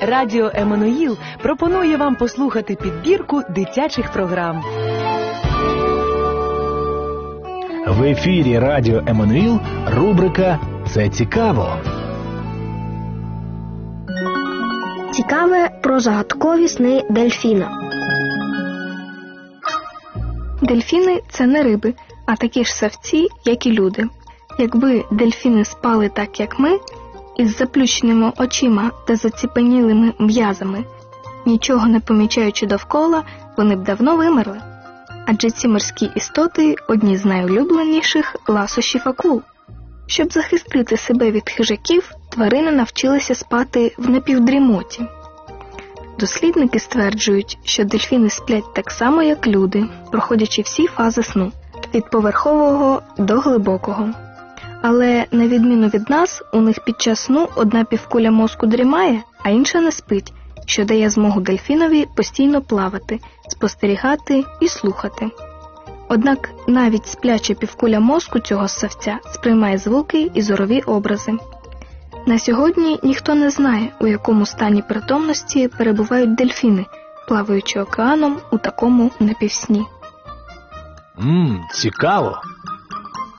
Радіо Еммануїл пропонує вам послухати підбірку дитячих програм. В ефірі Радіо Еммануїл рубрика «Це цікаво». Цікаве про загадкові сни дельфіна. Дельфіни – це не риби, а такі ж савці, як і люди. Якби дельфіни спали так, як ми, із заплющеними очима та заціпенілими м'язами, нічого не помічаючи довкола, вони б давно вимерли. Адже ці морські істоти – одні з найулюбленіших ласощів акул. Щоб захистити себе від хижаків, тварини навчилися спати в напівдрімоті. Дослідники стверджують, що дельфіни сплять так само, як люди, проходячи всі фази сну – від поверхового до глибокого. Але, на відміну від нас, у них під час сну одна півкуля мозку дрімає, а інша не спить, що дає змогу дельфінові постійно плавати, спостерігати і слухати. Однак навіть спляча півкуля мозку цього ссавця сприймає звуки і зорові образи. На сьогодні ніхто не знає, у якому стані притомності перебувають дельфіни, плаваючи океаном у такому напівсні. Цікаво.